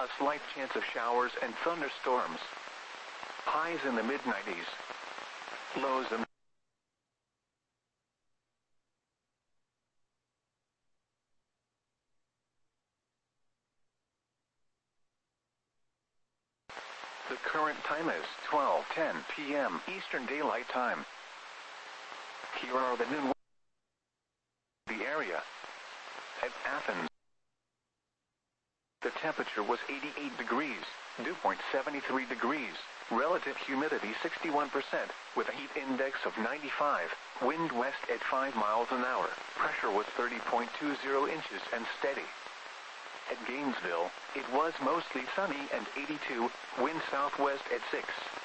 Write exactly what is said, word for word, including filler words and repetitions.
A slight chance of showers and thunderstorms. Highs in the mid nineties. Lows in The current time is twelve ten p m Eastern Daylight Time. Here are the noon the area. At Athens, the temperature was eighty-eight degrees, dew point seventy-three degrees, relative humidity sixty-one percent, with a heat index of ninety-five, wind west at five miles an hour, pressure was thirty point two zero inches and steady. At Gainesville, it was mostly sunny and eighty-two, wind southwest at six.